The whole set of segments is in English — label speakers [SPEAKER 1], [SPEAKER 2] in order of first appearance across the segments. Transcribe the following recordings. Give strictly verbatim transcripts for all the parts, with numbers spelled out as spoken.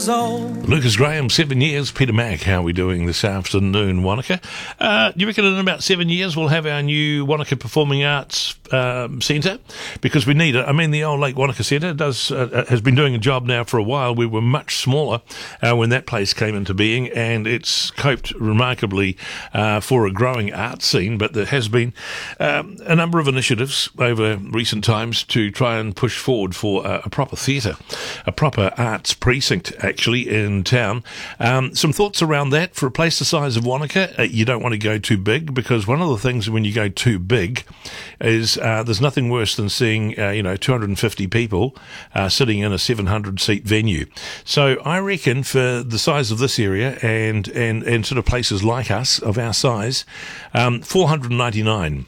[SPEAKER 1] years old.
[SPEAKER 2] Lucas Graham, seven years. Peter Mack, how are we doing this afternoon, Wanaka? Uh, do you reckon in about seven years we'll have our new Wanaka Performing Arts um, Centre? Because we need it. I mean, the old Lake Wanaka Centre does uh, has been doing a job now for a while. We were much smaller uh, when that place came into being, and it's coped remarkably uh, for a growing art scene. But there has been um, a number of initiatives over recent times to try and push forward for a, a proper theatre, a proper arts precinct, actually, in town. Um, some thoughts around that. For a place the size of Wanaka, uh, you don't want to go too big, because one of the things when you go too big is uh, there's nothing worse than seeing, uh, you know, two hundred fifty people uh, sitting in a seven hundred seat venue. So I reckon for the size of this area and, and, and sort of places like us, of our size, um, four hundred ninety-nine.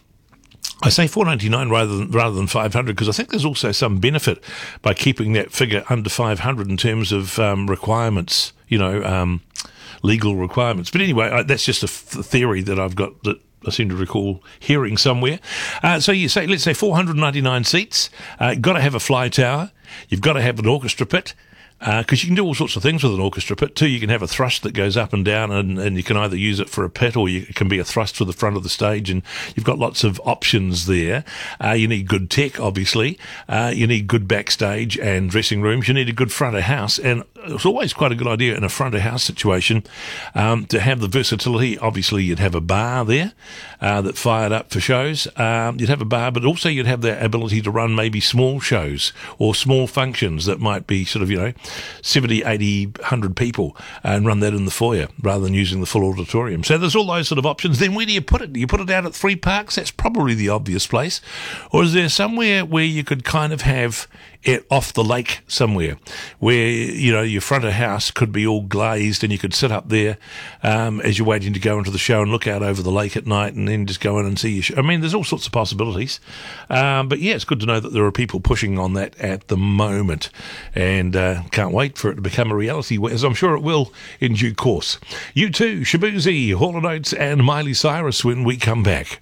[SPEAKER 2] I say four ninety-nine rather than rather than five hundred, because I think there's also some benefit by keeping that figure under five hundred in terms of um, requirements, you know, um, legal requirements. But anyway, I, that's just a f- theory that I've got that I seem to recall hearing somewhere. Uh, so you say, let's say four hundred ninety-nine seats. Uh, got to have a fly tower. You've got to have an orchestra pit. Because uh, you can do all sorts of things with an orchestra pit too. You can have a thrust that goes up and down, and, and you can either use it for a pit, or you, it can be a thrust for the front of the stage, and you've got lots of options there. Uh, you need good tech, obviously. Uh, you need good backstage and dressing rooms. You need a good front of house, and it's always quite a good idea in a front of house situation um, to have the versatility. Obviously, you'd have a bar there uh, that fired up for shows. Um, you'd have a bar, but also you'd have the ability to run maybe small shows or small functions that might be sort of, you know, seventy, eighty, one hundred people, and run that in the foyer rather than using the full auditorium. So there's all those sort of options. Then where do you put it? Do you put it out at Three Parks? That's probably the obvious place. Or is there somewhere where you could kind of have it off the lake somewhere, where, you know, your front of house could be all glazed and you could sit up there um, as you're waiting to go into the show and look out over the lake at night and then just go in and see your show. I mean, there's all sorts of possibilities. Um, but yeah, it's good to know that there are people pushing on that at the moment, and uh, can't wait for it to become a reality, as I'm sure it will in due course. You too, Shabuzi, Hall and Oates and Miley Cyrus when we come back.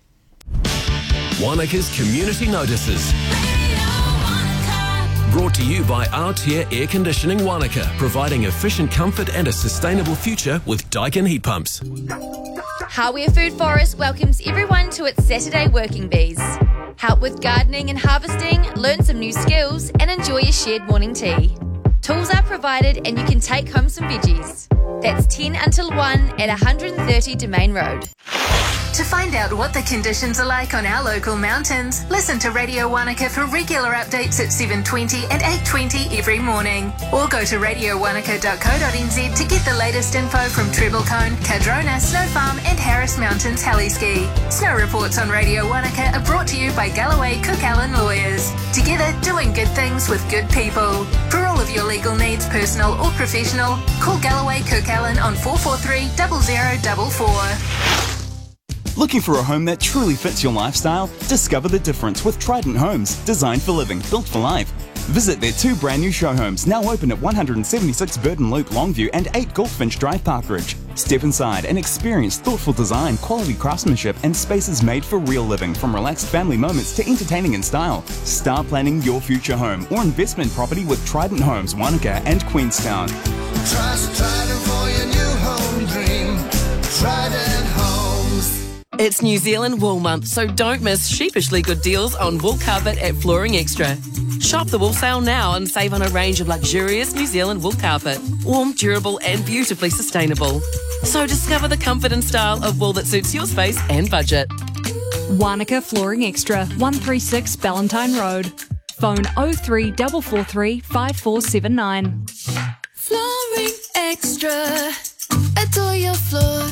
[SPEAKER 3] Wanaka's Community Notices. Brought to you by Altair Air Conditioning Wanaka, providing efficient comfort and a sustainable future with Daikin heat pumps.
[SPEAKER 4] Hawea Food Forest welcomes everyone to its Saturday Working Bees. Help with gardening and harvesting, learn some new skills, and enjoy a shared morning tea. Tools are provided and you can take home some veggies. That's ten until one at one hundred thirty Domain Road.
[SPEAKER 5] To find out what the conditions are like on our local mountains, listen to Radio Wanaka for regular updates at seven twenty and eight twenty every morning. Or go to radio wanaka dot co dot n z to get the latest info from Trebblecone, Cadrona, Snow Farm and Harris Mountains Heliski. Snow reports on Radio Wanaka are brought to you by Galloway Cook Allen Lawyers. Together, doing good things with good people. For all of your legal needs, personal or professional, call Galloway Cook Allen on four four three, zero zero four four.
[SPEAKER 6] Looking for a home that truly fits your lifestyle? Discover the difference with Trident Homes, designed for living, built for life. Visit their two brand new show homes, now open at one seventy-six Burden Loop Longview and eight Goldfinch Drive Parkridge. Step inside and experience thoughtful design, quality craftsmanship and spaces made for real living, from relaxed family moments to entertaining in style. Start planning your future home or investment property with Trident Homes, Wanaka and Queenstown.
[SPEAKER 1] Trust Trident for your new home dream. Trident Homes.
[SPEAKER 7] It's New Zealand Wool Month, so don't miss sheepishly good deals on wool carpet at Flooring Extra. Shop the wool sale now and save on a range of luxurious New Zealand wool carpet. Warm, durable and beautifully sustainable. So discover the comfort and style of wool that suits your space and budget.
[SPEAKER 8] Wanaka Flooring Extra, one thirty-six Ballantyne Road. Phone oh three four four three, five four seven nine.
[SPEAKER 9] Flooring Extra. Adore your floor.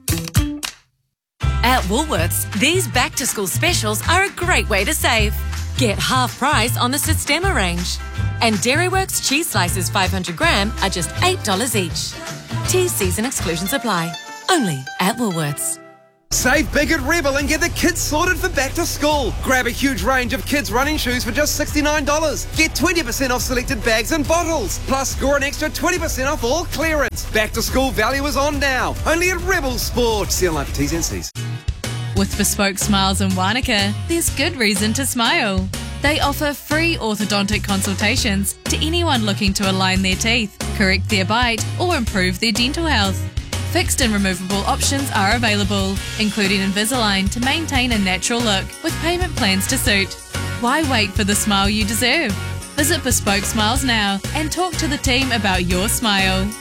[SPEAKER 10] At Woolworths, these back-to-school specials are a great way to save. Get half price on the Sistema range. And Dairyworks cheese slices five hundred gram are just eight dollars each. T's, C's and exclusions apply. Only at Woolworths.
[SPEAKER 11] Save big at Rebel and get the kids sorted for back to school. Grab a huge range of kids' running shoes for just sixty-nine dollars. Get twenty percent off selected bags and bottles. Plus, score an extra twenty percent off all clearance. Back to school value is on now. Only at Rebel Sport. See online for T's and C's.
[SPEAKER 12] With Bespoke Smiles in Wanaka, there's good reason to smile. They offer free orthodontic consultations to anyone looking to align their teeth, correct their bite, or improve their dental health. Fixed and removable options are available, including Invisalign to maintain a natural look with payment plans to suit. Why wait for the smile you deserve? Visit Bespoke Smiles now and talk to the team about your smile.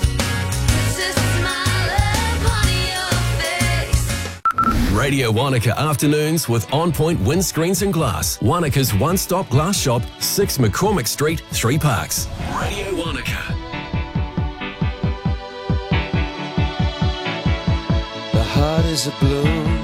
[SPEAKER 3] Radio Wanaka afternoons with On Point Windscreens and Glass. Wanaka's one-stop glass shop, six McCormick Street, Three Parks. Radio Wanaka.
[SPEAKER 13] The heart is a blue.